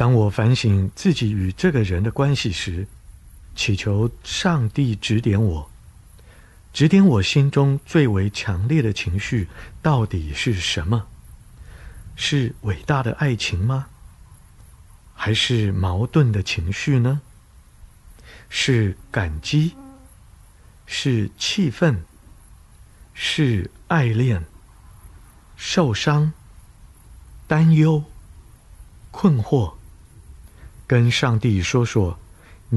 当我反省自己与这个人的关系时，祈求上帝指点我心中最为强烈的情绪到底是什么？是伟大的爱情吗？还是矛盾的情绪呢？是感激？是气愤？是爱恋？受伤？担忧？困惑？跟上帝说说